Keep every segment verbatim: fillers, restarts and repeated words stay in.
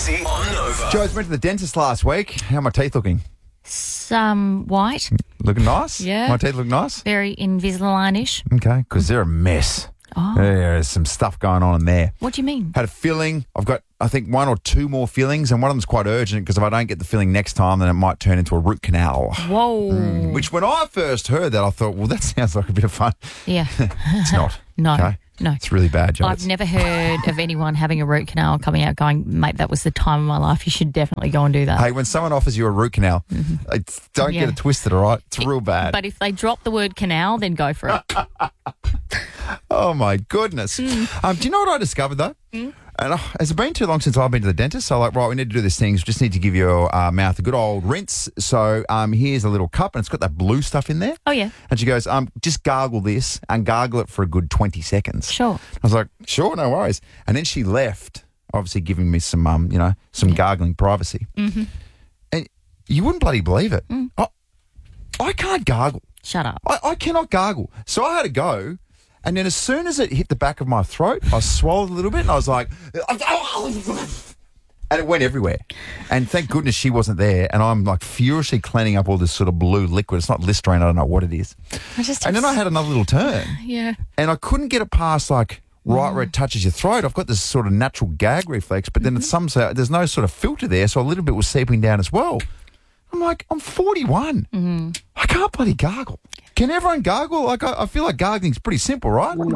Lucy on Nova. Joe's went to the dentist last week. How are my teeth looking? Some white, Looking nice? Yeah. My teeth look nice? very Invisalign-ish. Okay, because they're a mess. Oh. There's some stuff going on in there. What do you mean? Had a filling. I've got, I think, one or two more fillings, and one of them's quite urgent because if I don't get the filling next time, then it might turn into a root canal. Whoa. Which, when I first heard that, I thought, well, that sounds like a bit of fun. Yeah. It's not. No. Okay? No. It's really bad, Joe. I've never heard of anyone having a root canal coming out going, mate, that was the time of my life. You should definitely go and do that. Hey, when someone offers you a root canal, it's, don't Yeah. get it twisted, all right? It's real bad. But if they drop the word canal, then go for it. Oh, my goodness. Um, do you know what I discovered, though? Mm. And uh, has it been too long since I've been to the dentist? So, like, right, we need to do these things. We just need to give your uh, mouth a good old rinse. So, um, here's a little cup, and it's got that blue stuff in there. Oh, yeah. And she goes, um, just gargle this and gargle it for a good twenty seconds. Sure. I was like, sure, no worries. And then she left, obviously giving me some, um, you know, some gargling privacy. Mm-hmm. And you wouldn't bloody believe it. Mm. I, I can't gargle. Shut up. I, I cannot gargle. So I had to go. And then as soon as it hit the back of my throat, I swallowed a little bit and I was like, and it went everywhere. And thank goodness she wasn't there. And I'm like furiously cleaning up all this sort of blue liquid. It's not Listerine. I don't know what it is. I just And then I had another little turn Yeah. and I couldn't get it past like right where it touches your throat. I've got this sort of natural gag reflex, but then it's some so there's no sort of filter there. So a little bit was seeping down as well. I'm like, I'm forty-one. Mm-hmm. I can't bloody gargle. Can everyone gargle? Like, I, I feel like gargling's pretty simple, right? Yeah.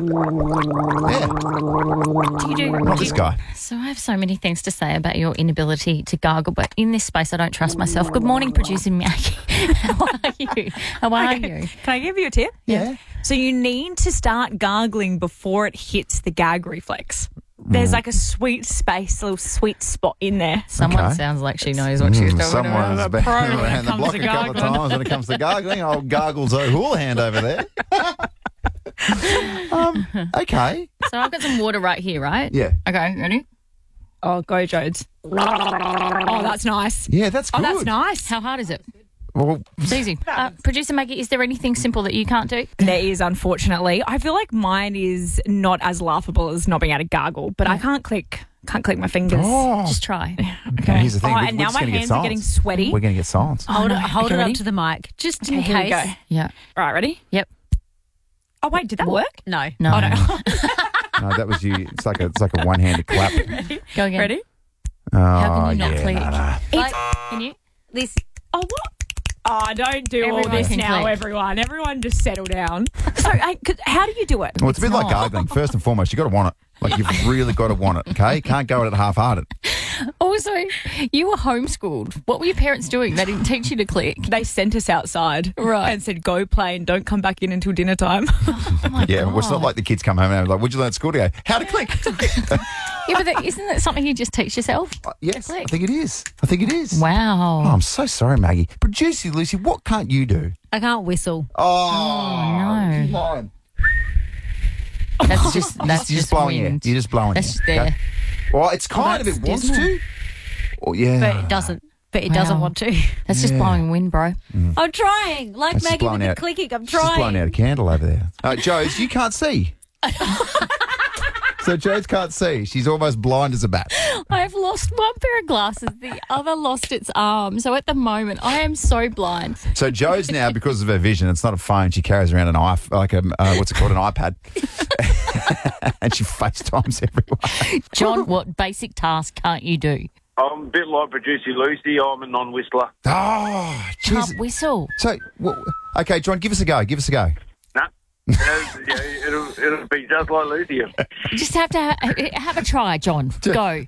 Do you do, Not do this you- guy. So I have so many things to say about your inability to gargle, but in this space I don't trust myself. Good morning, producer Maggie. How are you? How are you? Can I give you a tip? Yeah. So you need to start gargling before it hits the gag reflex. There's like a sweet space, a little sweet spot in there. Someone Okay. sounds like she knows what she's Mm, talking someone's about. been pro when it around the comes block to a couple of gargling. times when it comes to gargling. Old Gargle's O'Houlihan over there. um, okay. So I've got some water right here, right? Yeah. Okay, ready? Oh, go, Jodes. Oh, that's nice. Yeah, that's good. Oh, that's nice. How hard is it? Well, It's easy. Uh, producer Maggie, is there anything simple that you can't do? There is, unfortunately. I feel like mine is not as laughable as not being able to gargle, but I can't click can't click my fingers. oh. Just try. Okay, here's the thing. Oh, we- and we're now just my gonna get hands are getting silence. sweaty. We're going to get silence. Oh, no. Hold Okay, it ready? up to the mic, just in Okay, here we case. go. Yeah. All right, ready? Yep. Oh, wait, did that work? No. No. Oh, no. No, that was you. It's like a, it's like a one-handed clap. Go again. Ready? Oh, How can you not yeah, click? no, no. Like, can you? This. Oh, what? Oh, don't do Everyone all this can now, click. everyone. Everyone just settle down. So, I, could, how do you do it? Well, it's a bit like not. gargling. First and foremost, you've got to want it. Like, you've really got to want it, okay? You can't go at it half-hearted. Also, you were homeschooled. What were your parents doing? They didn't teach you to click. They sent us outside Right. and said, go play and don't come back in until dinner time. Oh my Yeah, God. well, it's not like the kids come home and they're like, what'd you learn at school today? How to click. Yeah, but that, isn't that something you just teach yourself? Uh, yes, I Click. think it is. I think it is. Wow. Oh, I'm so sorry, Maggie. Producer Lucy, what can't you do? I can't whistle. Oh, no. come on. That's just that's You're just, just blowing air. wind. You're just blowing That's air. just there. okay? Well, it's kind of, that's it wants dismal. to. Oh, yeah. But it doesn't. But it doesn't Wow. want to. That's just Yeah. blowing wind, bro. I'm trying. Like That's just Maggie blowing with the out- clicking. I'm She's just blowing trying. out a candle over there. Uh, Joe's, you can't see. So Joe's can't see. She's almost blind as a bat. I've lost one pair of glasses. The other lost its arm. So at the moment, I am so blind. So Joe's now, because of her vision, it's not a phone. She carries around an iPhone, like a, uh, what's it called, an iPad. And she FaceTimes everyone. John, what basic task can't you do? I'm a bit like producer Lucy. I'm a non-whistler. Oh, jeez. Can't whistle. So, well, okay, John, give us a go. Give us a go. Nah. Uh, yeah, it'll, it'll be just like Lucy. You just have to ha- have a try, John. Go.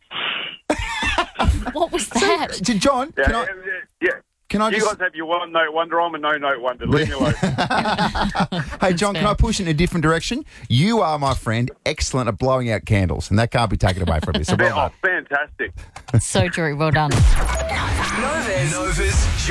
What was that? So, John, Yeah, can I, yeah, yeah. can I You just... guys have your one-note wonder. I'm a no-note wonder. Leave me alone. Hey, John, can fair. I push in a different direction? You are, my friend, excellent at blowing out candles, and that can't be taken away from you. So well Oh, done. fantastic. So true. Well done. Nova's